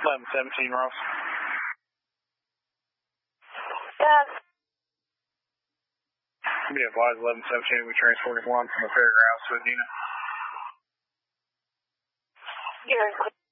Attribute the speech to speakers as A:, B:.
A: 1117, Ross.
B: Yes.
A: Be advised, 1117, we transported one from the fairgrounds to Adena.
B: You're